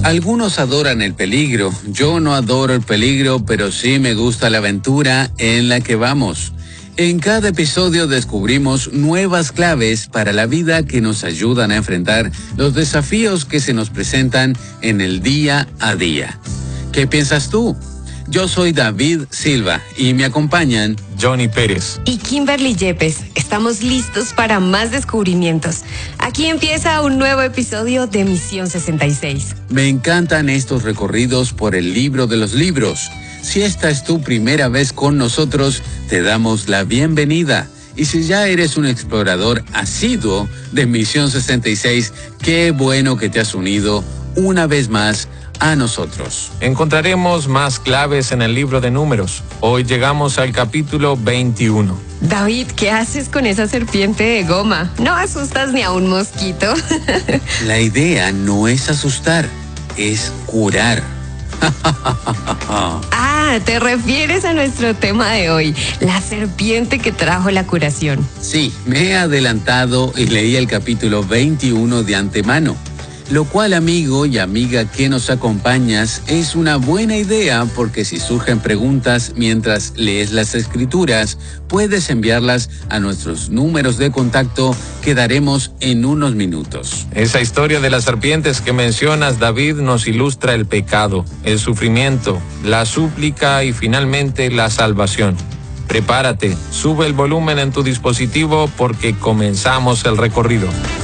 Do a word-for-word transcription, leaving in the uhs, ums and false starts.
Algunos adoran el peligro. Yo no adoro el peligro, pero sí me gusta la aventura en la que vamos. En cada episodio descubrimos nuevas claves para la vida que nos ayudan a enfrentar los desafíos que se nos presentan en el día a día. ¿Qué piensas tú? Yo soy David Silva y me acompañan Johnny Pérez y Kimberly Yepes. Estamos listos para más descubrimientos. Aquí empieza un nuevo episodio de Misión sesenta y seis. Me encantan estos recorridos por el libro de los libros. Si esta es tu primera vez con nosotros, te damos la bienvenida. Y si ya eres un explorador asiduo de Misión sesenta y seis, qué bueno que te has unido una vez más a nosotros. Encontraremos más claves en el libro de Números. Hoy llegamos al capítulo veintiuno. David, ¿qué haces con esa serpiente de goma? No asustas ni a un mosquito. La idea no es asustar, es curar. Ah, te refieres a nuestro tema de hoy, la serpiente que trajo la curación. Sí, me he adelantado y leí el capítulo veintiuno de antemano. Lo cual, amigo y amiga que nos acompañas, es una buena idea porque si surgen preguntas mientras lees las escrituras, puedes enviarlas a nuestros números de contacto que daremos en unos minutos. Esa historia de las serpientes que mencionas, David, nos ilustra el pecado, el sufrimiento, la súplica y finalmente la salvación. Prepárate, sube el volumen en tu dispositivo porque comenzamos el recorrido.